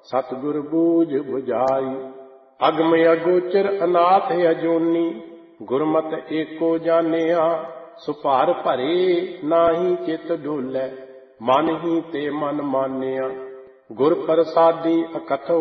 ਸਤਿਗੁਰ ਬੂਝ ਬੁਝਾਈ। ਅਗਮ ਅਗੋਚਰ ਅਨਾਥ ਅਜੋਨੀ, ਗੁਰਮਤਿ ਏਕੋ ਜਾਣਿਆ। ਸੁਭਾਰ ਭਰੇ ਨਾਹੀ ਚਿਤ ਡੋਲੈ, ਮਨ ਹੀ ਤੇ ਮਨ ਮਾਨਿਆ। ਗੁਰ ਪ੍ਰਸਾਦੀ ਅਕਥ